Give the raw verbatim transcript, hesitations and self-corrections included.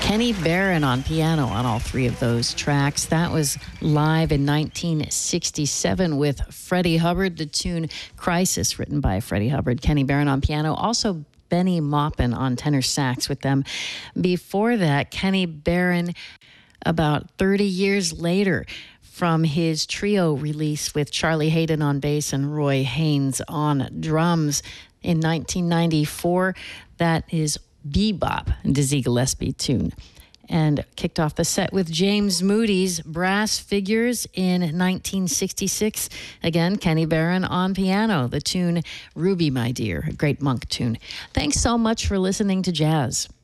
Kenny Barron on piano on all three of those tracks. That was live in nineteen sixty-seven with Freddie Hubbard, the tune Crisis, written by Freddie Hubbard. Kenny Barron on piano, also Benny Maupin on tenor sax with them. Before that, Kenny Barron, about thirty years later, from his trio release with Charlie Hayden on bass and Roy Haynes on drums in nineteen ninety-four. That is Bebop, Dizzy Gillespie tune. And kicked off the set with James Moody's Brass Figures in nineteen sixty-six. Again, Kenny Barron on piano, the tune Ruby, My Dear, a great Monk tune. Thanks so much for listening to Jazz.